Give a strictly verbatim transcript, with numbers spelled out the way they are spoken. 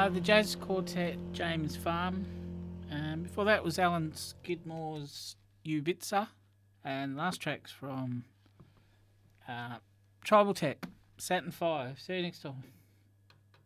uh, the Jazz Quartet, James Farm. Um, before that was Alan Skidmore's Ubitsa. And last track's from uh, Tribal Tech, Saturn five. See you next time.